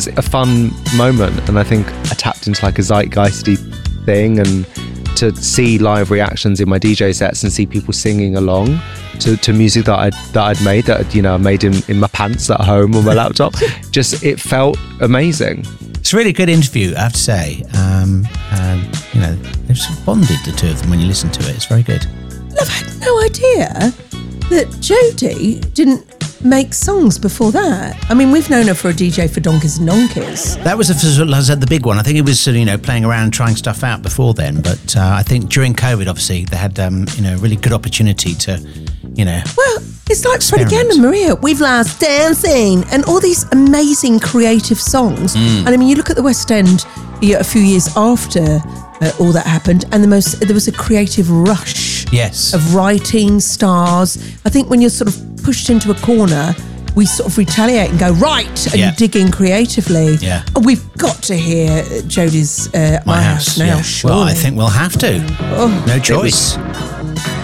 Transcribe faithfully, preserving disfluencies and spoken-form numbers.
was a fun moment, and I think I tapped into like a zeitgeisty thing, and to see live reactions in my D J sets and see people singing along to, to music that I'd, that I'd made, that you know I made in, in my pants at home on my laptop. Just, it felt amazing. It's a really good interview, I have to say. Um, um, you know, they've sort of bonded, the two of them, when you listen to it. It's very good. I've had no idea that Jodie didn't make songs before that. I mean, we've known her for a D J for Donkeys and Donkeys. That was, the, as I said, the big one. I think it was, you know, playing around, trying stuff out before then. But uh, I think during COVID, obviously, they had, um, you know, a really good opportunity to, you know. Well, it's like Fred again and Maria, We've Last Dancing, and all these amazing creative songs. Mm. And I mean, you look at the West End, you know, a few years after uh, all that happened, and the most there was a creative rush. Yes. Of writing, stars. I think when you're sort of pushed into a corner, we sort of retaliate and go, right, and yeah. you dig in creatively. Yeah. And we've got to hear Jodie's uh, My, My House, House now, yeah. surely. Well, I think we'll have to. Oh, no choice. Was-